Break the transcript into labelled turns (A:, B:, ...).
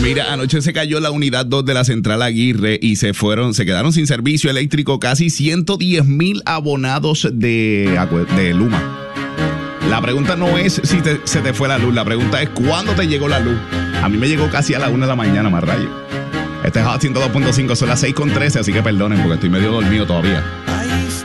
A: Mira, anoche se cayó la unidad 2 de la central Aguirre y se quedaron sin servicio eléctrico casi 110,000 abonados de Luma. La pregunta no es si se te fue la luz, la pregunta es ¿cuándo te llegó la luz? A mí me llegó casi a la 1 de la mañana, más rayo. Este es Hot 102.5, son las 6:13, así que perdonen porque estoy medio dormido todavía.